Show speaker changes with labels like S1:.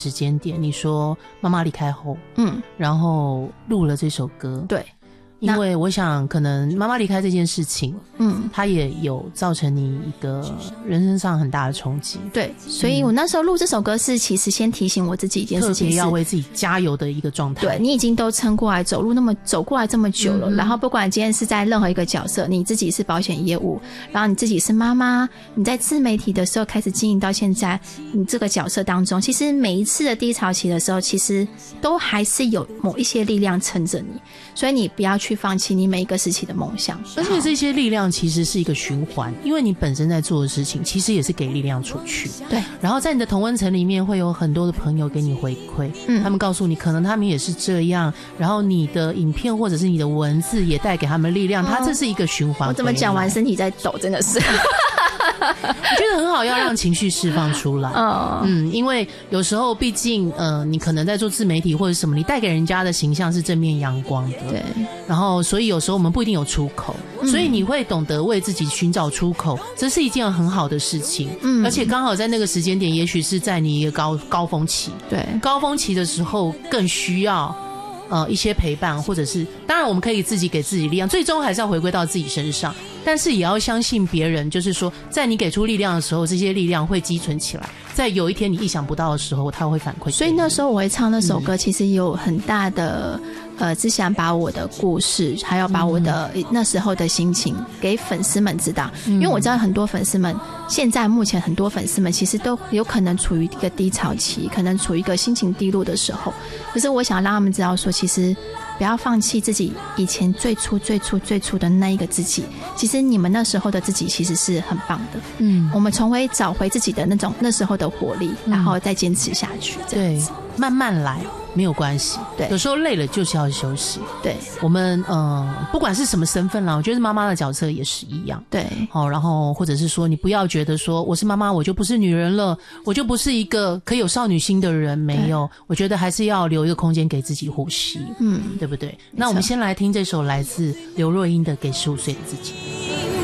S1: 时间点，你说妈妈离开后，然后录了这首歌，
S2: 对。
S1: 因为我想可能妈妈离开这件事情，它也有造成你一个人生上很大的冲击。
S2: 对，所以我那时候录这首歌是其实先提醒我自己一件事情，
S1: 特别要为自己加油的一个状态。
S2: 对，你已经都撑过来走过来这么久了，然后不管今天是在任何一个角色，你自己是保险业务，然后你自己是妈妈，你在自媒体的时候开始经营到现在，你这个角色当中，其实每一次的低潮期的时候，其实都还是有某一些力量撑着你，所以你不要去放弃你每一个时期的梦想。
S1: 而且这些力量其实是一个循环，因为你本身在做的事情其实也是给力量出去。
S2: 对，
S1: 然后在你的同温层里面会有很多的朋友给你回馈，他们告诉你可能他们也是这样，然后你的影片或者是你的文字也带给他们力量，它这是一个循环。
S2: 我怎么讲完身体在抖，真的是
S1: 我觉得很好，要让情绪释放出来。因为有时候毕竟你可能在做自媒体或者什么，你带给人家的形象是正面阳光的，
S2: 对，
S1: 然后所以有时候我们不一定有出口，所以你会懂得为自己寻找出口，这是一件很好的事情。而且刚好在那个时间点，也许是在你一个高峰期，
S2: 对，
S1: 高峰期的时候更需要一些陪伴，或者是当然我们可以自己给自己力量，最终还是要回归到自己身上，但是也要相信别人，就是说在你给出力量的时候，这些力量会积存起来，在有一天你意想不到的时候它会反馈给你。
S2: 所以那时候我会唱那首歌，其实有很大的只想把我的故事还有把我的那时候的心情给粉丝们知道，因为我知道很多粉丝们现在目前很多粉丝们其实都有可能处于一个低潮期，可能处于一个心情低落的时候，可是我想让他们知道说，其实不要放弃自己以前最初的那一个自己，其实你们那时候的自己其实是很棒的。我们重回找回自己的那时候的活力，然后再坚持下去，这样子。
S1: 对，慢慢来没有关系。对，有时候累了就是要休息。对，我们不管是什么身份啦，我觉得妈妈的角色也是一样。对，然后或者是说你不要觉得说我是妈妈我就不是女人了，我就不是一个可以有少女心的人，没有，我觉得还是要留一个空间给自己呼吸。对不对？那我们先来听这首来自刘若英的《给15岁的自己》。